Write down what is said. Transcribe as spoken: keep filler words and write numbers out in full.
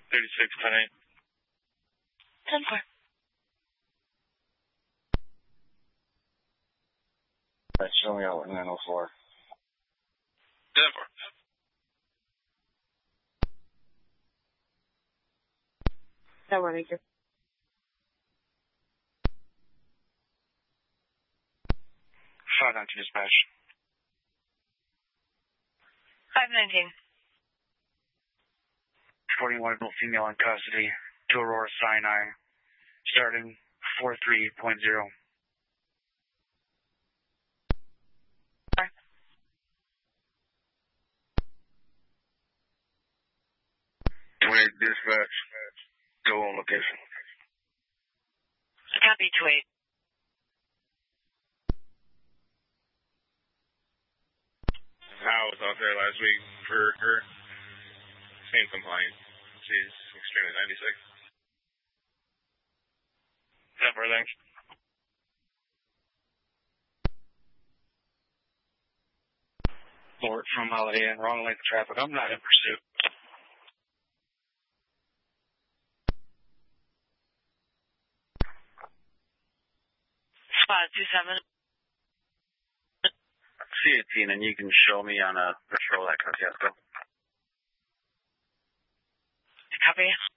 thirty-six, ten eight. ten four. Alright, show me out nine oh four. ten four. That one, thank you. five nineteen dispatch. five nineteen. forty-one adult female in custody to Aurora Sinai, starting four three point zero. twenty-eight dispatch. Go on location. Copy, two eight. I was out there last week for her same complaint. She's extremely ninety-six. ten four, thanks. Fort from Holiday Inn, wrong lane of traffic. I'm not in pursuit. Spot two seven. See it, Tina, and you can show me on a patrol that comes. Yes, go. Copy.